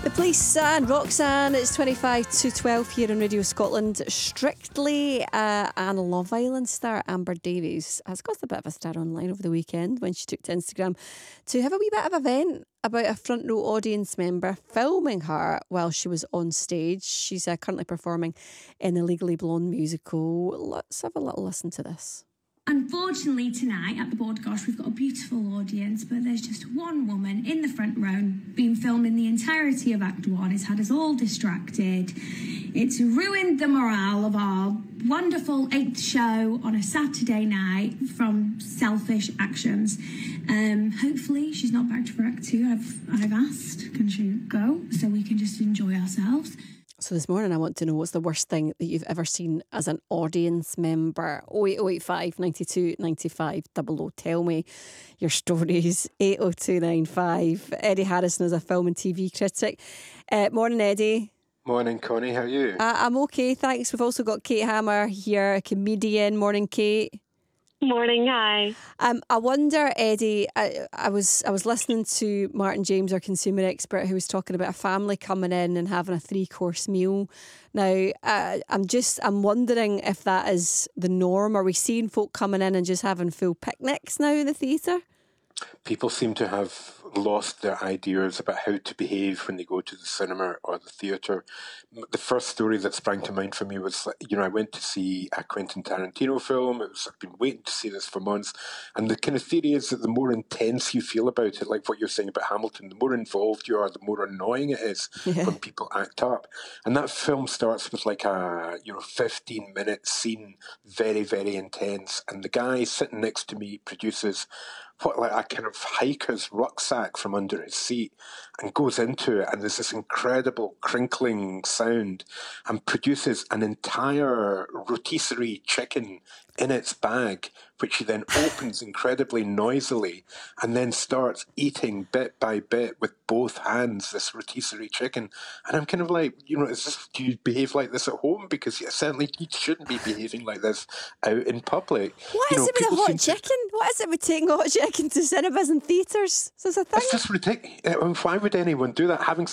The Police and Roxanne. It's 25 to 12 here on Radio Scotland. Strictly and Love Island star Amber Davies has got a bit of a star online over the weekend when she took to Instagram to have a wee bit of a vent about a front row audience member filming her while she was on stage. She's currently performing in the Legally Blonde musical. Let's have a little listen to this. Unfortunately tonight at the Bord Gosh we've got a beautiful audience, but there's just one woman in the front row being filmed in the entirety of Act 1. It's had us all distracted. It's ruined the morale of our wonderful 8th show on a Saturday night from selfish actions. Hopefully she's not back for Act 2. I've asked, can she go so we can just enjoy ourselves? So this morning I want to know, what's the worst thing that you've ever seen as an audience member? 08085 92 95 00. Tell me your stories. 80295. Eddie Harrison is a film and TV critic. Morning, Eddie. Morning, Connie. How are you? I'm okay, thanks. We've also got Kate Hammer here, a comedian. Morning, Kate. Morning, hi. I wonder, Eddie, I was listening to Martin James, our consumer expert, who was talking about a family coming in and having a 3-course meal. Now, I'm wondering if that is the norm. Are we seeing folk coming in and just having full picnics now in the theatre? People seem to have lost their ideas about how to behave when they go to the cinema or the theatre. The first story that sprang to mind for me was, I went to see a Quentin Tarantino film. I've been waiting to see this for months. And the kind of theory is that the more intense you feel about it, like what you're saying about Hamilton, the more involved you are, the more annoying it is when people act up. And that film starts with like a 15-minute scene, very, very intense. And the guy sitting next to me produces a kind of hiker's rucksack from under his seat and goes into it, and there's this incredible crinkling sound, and produces an entire rotisserie chicken in its bag, which he then opens incredibly noisily and then starts eating bit by bit with both hands this rotisserie chicken. And I'm kind of like, do you behave like this at home? Because certainly you shouldn't be behaving like this out in public. What is it with the hot chicken? What is it with taking hot chicken to cinemas and theatres? Is this a thing? It's just ridiculous. Why would anyone do that? Having